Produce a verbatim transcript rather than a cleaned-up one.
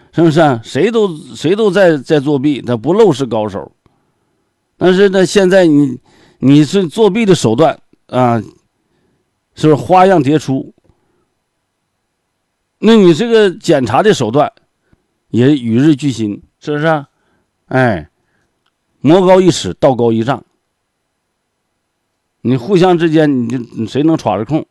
是不是啊？谁都谁都在在作弊，他不漏是高手。但是呢，现在你你是作弊的手段啊，是不是花样迭出？那你这个检查的手段也与日俱新，是不是啊？哎，魔高一尺，道高一丈。你互相之间，你就谁能耍着空？